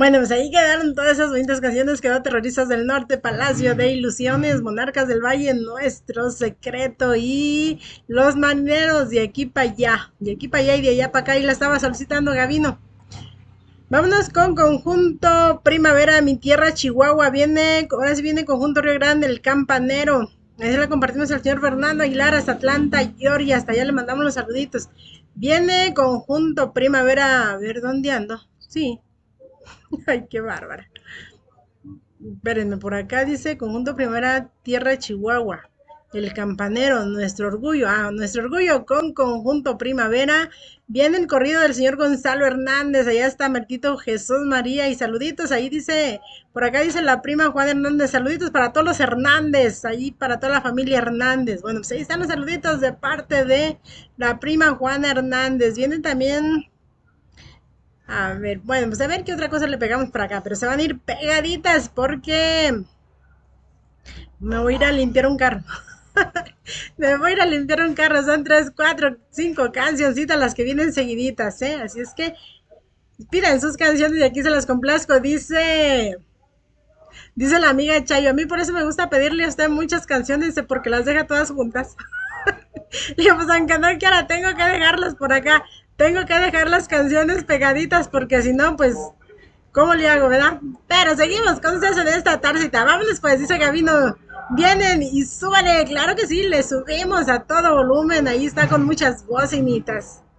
Bueno, pues ahí quedaron todas esas bonitas canciones. Quedó Terroristas del Norte, Palacio de Ilusiones, Monarcas del Valle, Nuestro Secreto y Los Marineros de aquí para allá. De aquí para allá y de allá para acá. Y la estaba solicitando Gavino. Vámonos con Conjunto Primavera, Mi Tierra, Chihuahua. Viene, ahora sí viene Conjunto Río Grande, El Campanero. Ahí la compartimos al señor Fernando Aguilar hasta Atlanta, Georgia. Hasta allá le mandamos los saluditos. Viene Conjunto Primavera. A ver, ¿dónde ando? Sí. Ay, qué bárbara. Espérenme, por acá dice Conjunto Primera Tierra de Chihuahua. El Campanero, nuestro orgullo. Ah, nuestro orgullo con Conjunto Primavera. Viene el corrido del señor Gonzalo Hernández. Allá está Marquito Jesús María. Y saluditos. Ahí dice, por acá dice la prima Juan Hernández. Saluditos para todos los Hernández. Ahí para toda la familia Hernández. Bueno, pues ahí están los saluditos de parte de la prima Juan Hernández. Viene también. A ver, bueno, pues a ver qué otra cosa le pegamos por acá, pero se van a ir pegaditas porque me voy a ir a limpiar un carro. Me voy a ir a limpiar un carro, son 3, 4, 5 cancioncitas las que vienen seguiditas, ¿eh? Así es que pidan sus canciones y aquí se las complazco. Dice la amiga Chayo, a mí por eso me gusta pedirle a usted muchas canciones porque las deja todas juntas. Y pues aunque no quiera, tengo que dejarlas por acá. Tengo que dejar las canciones pegaditas porque si no, pues ¿cómo le hago, verdad? Pero seguimos con ustedes en esta tardita. Vámonos pues, dice Gabino. Vienen y súbale, claro que sí, le subimos a todo volumen. Ahí está con muchas bocinitas.